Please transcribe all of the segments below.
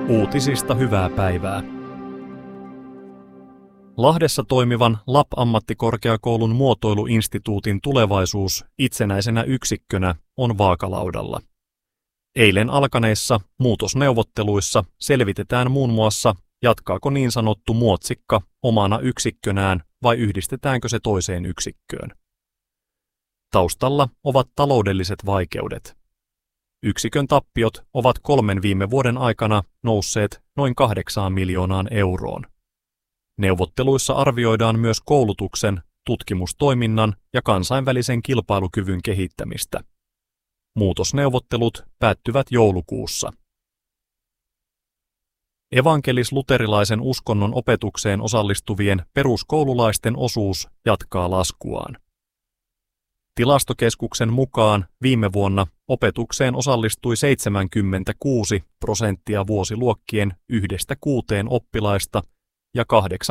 Uutisista hyvää päivää. Lahdessa toimivan LAP-ammattikorkeakoulun muotoiluinstituutin tulevaisuus itsenäisenä yksikkönä on vaakalaudalla. Eilen alkaneissa muutosneuvotteluissa selvitetään muun muassa, jatkaako niin sanottu muotsikka omana yksikkönään vai yhdistetäänkö se toiseen yksikköön. Taustalla ovat taloudelliset vaikeudet. Yksikön tappiot ovat 3 viime vuoden aikana nousseet noin 8 miljoonaan euroon. Neuvotteluissa arvioidaan myös koulutuksen, tutkimustoiminnan ja kansainvälisen kilpailukyvyn kehittämistä. Muutosneuvottelut päättyvät joulukuussa. Evankelis-luterilaisen uskonnon opetukseen osallistuvien peruskoululaisten osuus jatkaa laskuaan. Tilastokeskuksen mukaan viime vuonna opetukseen osallistui 76% vuosiluokkien 1–6 oppilaista ja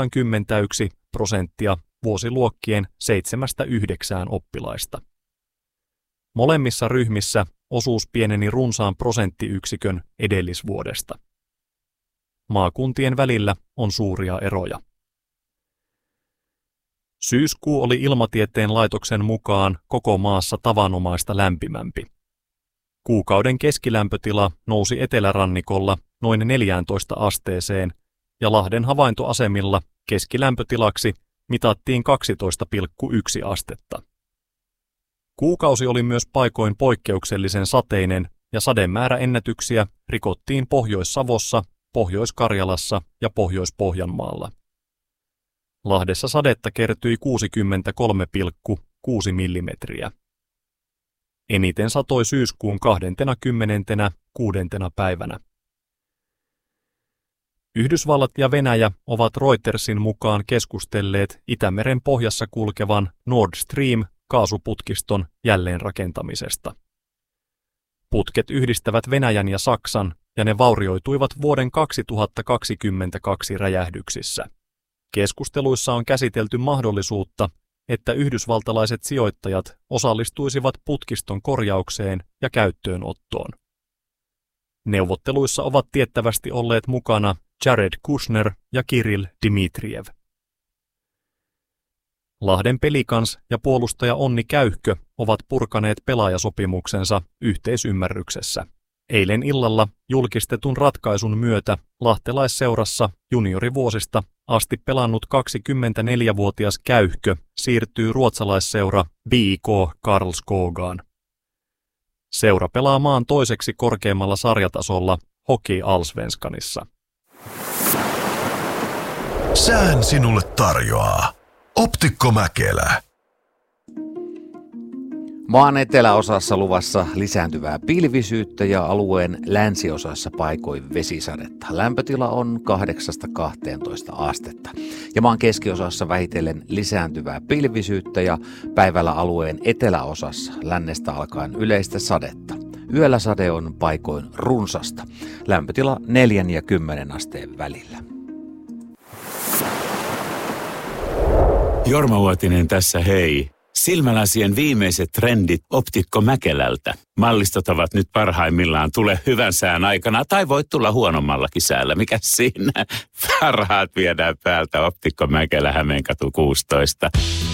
81% vuosiluokkien 7–9 oppilaista. Molemmissa ryhmissä osuus pieneni runsaan prosenttiyksikön edellisvuodesta. Maakuntien välillä on suuria eroja. Syyskuu oli Ilmatieteen laitoksen mukaan koko maassa tavanomaista lämpimämpi. Kuukauden keskilämpötila nousi etelärannikolla noin 14 asteeseen ja Lahden havaintoasemilla keskilämpötilaksi mitattiin 12,1 astetta. Kuukausi oli myös paikoin poikkeuksellisen sateinen ja sademääräennätyksiä rikottiin Pohjois-Savossa, Pohjois-Karjalassa ja Pohjois-Pohjanmaalla. Lahdessa sadetta kertyi 63,6 millimetriä. Eniten satoi syyskuun 26. päivänä. Yhdysvallat ja Venäjä ovat Reutersin mukaan keskustelleet Itämeren pohjassa kulkevan Nord Stream-kaasuputkiston jälleenrakentamisesta. Putket yhdistävät Venäjän ja Saksan ja ne vaurioituivat vuoden 2022 räjähdyksissä. Keskusteluissa on käsitelty mahdollisuutta, että yhdysvaltalaiset sijoittajat osallistuisivat putkiston korjaukseen ja käyttöönottoon. Neuvotteluissa ovat tiettävästi olleet mukana Jared Kushner ja Kirill Dmitrijev. Lahden Pelikans ja puolustaja Onni Käyhkö ovat purkaneet pelaajasopimuksensa yhteisymmärryksessä. Eilen illalla julkistetun ratkaisun myötä lahtelaisseurassa juniorivuosista asti pelannut 24-vuotias Käyhkö siirtyy ruotsalaisseura BIK Karlskogaan. Seura pelaa maan toiseksi korkeimmalla sarjatasolla Hockey Allsvenskanissa. Sään sinulle tarjoaa Optikko Mäkelä. Maan eteläosassa luvassa lisääntyvää pilvisyyttä ja alueen länsiosassa paikoin vesisadetta. Lämpötila on 8–12 astetta. Ja maan keskiosassa vähitellen lisääntyvää pilvisyyttä ja päivällä alueen eteläosassa lännestä alkaen yleistä sadetta. Yöllä sade on paikoin runsasta. Lämpötila 4 ja 10 asteen välillä. Jorma Uotinen tässä, hei. Silmälasien viimeiset trendit Optikko Mäkelältä. Mallistot ovat nyt parhaimmillaan. Tule hyvän sään aikana tai voit tulla huonommallakin säällä. Mikä siinä? Parhaat viedään päältä Optikko Mäkelä, Hämeenkatu 16.